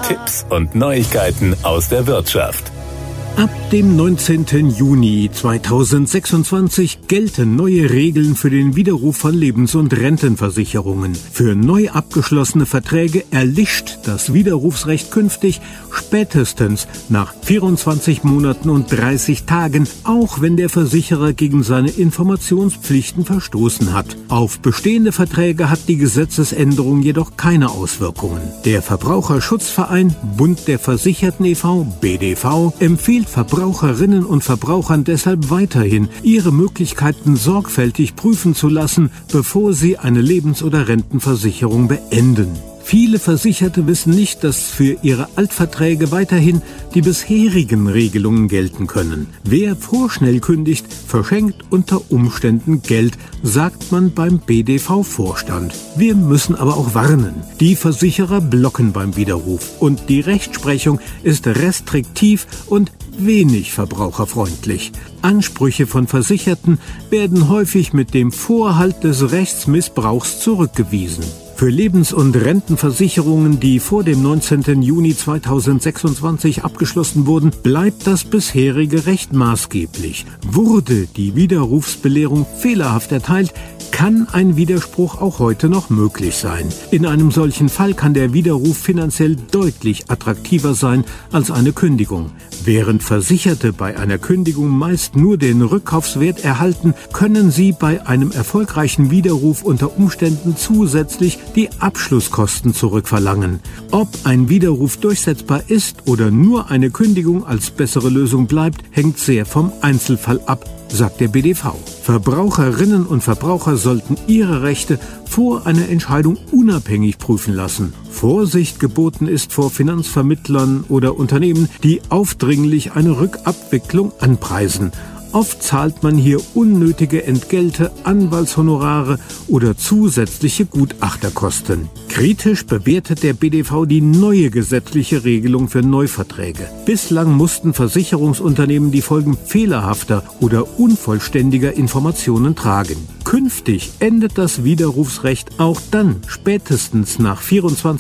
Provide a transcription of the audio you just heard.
Tipps und Neuigkeiten aus der Wirtschaft. Ab dem 19. Juni 2026 gelten neue Regeln für den Widerruf von Lebens- und Rentenversicherungen. Für neu abgeschlossene Verträge erlischt das Widerrufsrecht künftig spätestens nach 24 Monaten und 30 Tagen, auch wenn der Versicherer gegen seine Informationspflichten verstoßen hat. Auf bestehende Verträge hat die Gesetzesänderung jedoch keine Auswirkungen. Der Verbraucherschutzverein Bund der Versicherten e.V. BDV empfiehlt Verbraucherinnen und Verbrauchern deshalb weiterhin, ihre Möglichkeiten sorgfältig prüfen zu lassen, bevor sie eine Lebens- oder Rentenversicherung beenden. Viele Versicherte wissen nicht, dass für ihre Altverträge weiterhin die bisherigen Regelungen gelten können. Wer vorschnell kündigt, verschenkt unter Umständen Geld, sagt man beim BDV-Vorstand. Wir müssen aber auch warnen. Die Versicherer blocken beim Widerruf und die Rechtsprechung ist restriktiv und wenig verbraucherfreundlich. Ansprüche von Versicherten werden häufig mit dem Vorhalt des Rechtsmissbrauchs zurückgewiesen. Für Lebens- und Rentenversicherungen, die vor dem 19. Juni 2026 abgeschlossen wurden, bleibt das bisherige Recht maßgeblich. Wurde die Widerrufsbelehrung fehlerhaft erteilt, kann ein Widerspruch auch heute noch möglich sein. In einem solchen Fall kann der Widerruf finanziell deutlich attraktiver sein als eine Kündigung. Während Versicherte bei einer Kündigung meist nur den Rückkaufswert erhalten, können sie bei einem erfolgreichen Widerruf unter Umständen zusätzlich die Abschlusskosten zurückverlangen. Ob ein Widerruf durchsetzbar ist oder nur eine Kündigung als bessere Lösung bleibt, hängt sehr vom Einzelfall ab, sagt der BDV. Verbraucherinnen und Verbraucher sollten ihre Rechte vor einer Entscheidung unabhängig prüfen lassen. Vorsicht geboten ist vor Finanzvermittlern oder Unternehmen, die aufdringlich eine Rückabwicklung anpreisen. Oft zahlt man hier unnötige Entgelte, Anwaltshonorare oder zusätzliche Gutachterkosten. Kritisch bewertet der BDV die neue gesetzliche Regelung für Neuverträge. Bislang mussten Versicherungsunternehmen die Folgen fehlerhafter oder unvollständiger Informationen tragen. Künftig endet das Widerrufsrecht auch dann, spätestens nach 24